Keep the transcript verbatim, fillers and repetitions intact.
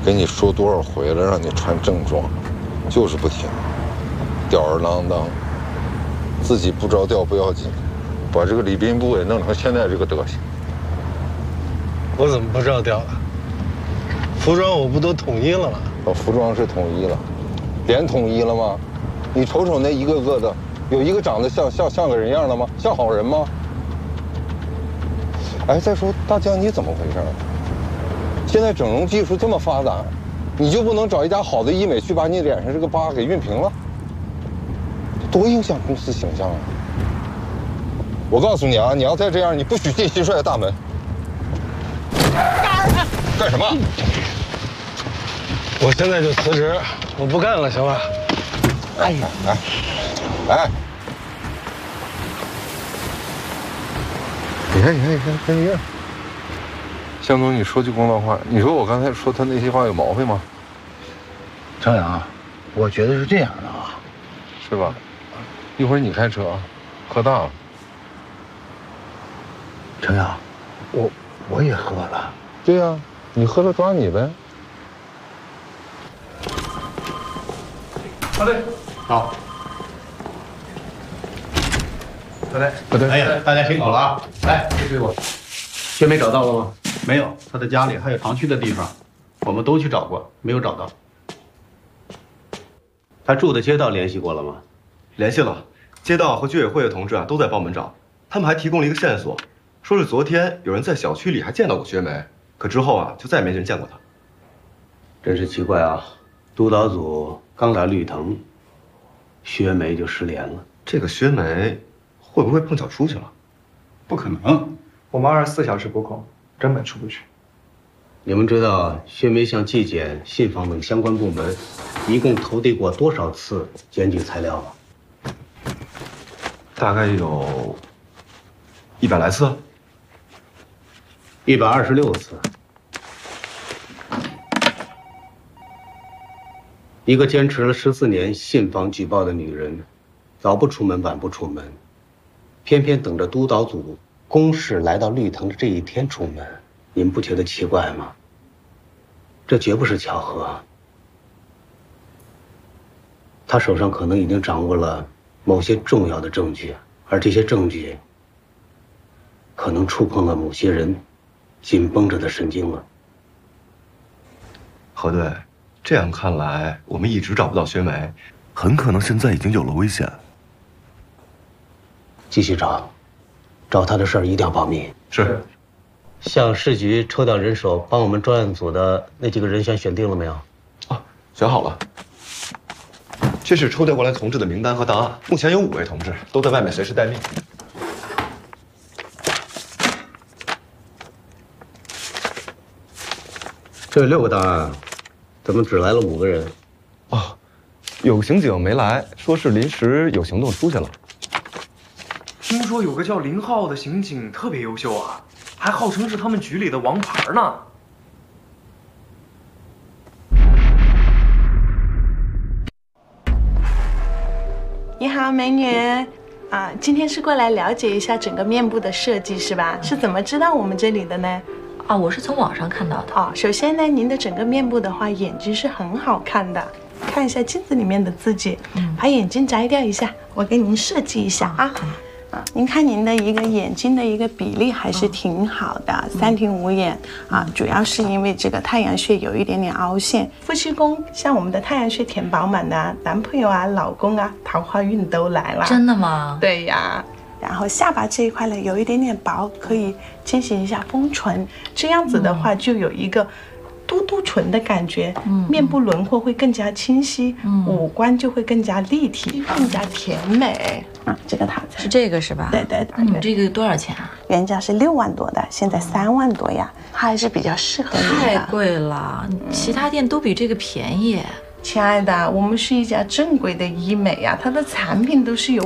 跟你说多少回了，让你穿正装，就是不听，吊儿郎当，自己不着调不要紧，把这个礼宾部也弄成现在这个德行。 我怎么不着调了？服装我不都统一了吗？ 哦，服装是统一了，脸统一了吗？你瞅瞅那一个个的，有一个长得像像像个人样的吗？像好人吗？哎，再说大江你怎么回事？现在整容技术这么发达，你就不能找一家好的医美去把你脸上这个疤给熨平了？多影响公司形象啊！我告诉你啊，你要再这样，你不许进蟋蟀的大门。干什么？ 我现在就辞职，我不干了，行吧？ 哎呀，哎，哎，你看，你看，你看，跟一样。向总，你说句公道话，你说我刚才说他那些话有毛病吗？ 张扬，我觉得是这样的啊， 是吧？一会儿你开车啊，喝大了。 张扬，我我也喝了。 对呀、啊，你喝了抓你呗。 大队，好。大队， 大队， 哎呀，大家辛苦了啊！来，这水果。薛梅找到了吗？没有，他的家里还有藏区的地方，我们都去找过，没有找到。他住的街道联系过了吗？ 联系了，街道和居委会的同志啊都在帮我们找，他们还提供了一个线索，说是昨天有人在小区里还见到过薛梅，可之后啊就再也没人见过她。 真是奇怪啊！督导组刚来绿藤，薛梅就失联了。 这个薛梅会不会碰巧出去了？ 不可能，我们二十四小时不控，根本出不去。 你们知道薛梅向纪检、信访等相关部门一共投递过多少次检举材料吗？ 大概有一百来次。 一百二十六次。一个坚持了十四年信访举报的女人，早不出门晚不出门，偏偏等着督导组公示来到绿藤的这一天出门，你们不觉得奇怪吗？这绝不是巧合。他手上可能已经掌握了某些重要的证据，而这些证据可能触碰了某些人紧绷着的神经了。 何队，这样看来，我们一直找不到薛梅，很可能现在已经有了危险。 继续找，找他的事儿一定要保密。 是。 向市局抽调人手帮我们专案组的那几个人选选定了没有？ 啊，选好了。这是抽调过来同志的名单和档案，目前有五位同志都在外面随时待命。 这有六个档案，怎么只来了五个人？ 哦，有个刑警没来，说是临时有行动出去了。 听说有个叫林浩的刑警特别优秀啊，还号称是他们局里的王牌呢。 你好，美女。啊，今天是过来了解一下整个面部的设计是吧？是怎么知道我们这里的呢？ 啊，我是从网上看到的。 哦，首先呢，您的整个面部的话，眼睛是很好看的。看一下镜子里面的自己，嗯，把眼睛摘掉一下，我给您设计一下啊。啊，您看您的一个眼睛的一个比例还是挺好的，嗯、三庭五眼啊，主要是因为这个太阳穴有一点点凹陷。夫妻宫像我们的太阳穴填饱满的，男朋友啊、老公啊，桃花运都来了。 真的吗？对呀。然后下巴这一块呢有一点点薄，可以进行一下丰唇，这样子的话就有一个嘟嘟唇的感觉，嗯，面部轮廓会更加清晰，嗯，五官就会更加立体，更加甜美。啊，这个套餐是这个是吧？ 对对对。 那你们这个多少钱啊？ 原价是六万多的，现在三万多呀，还是比较适合你的。 太贵了，其他店都比这个便宜。 亲爱的，我们是一家正规的医美呀，它的产品都是有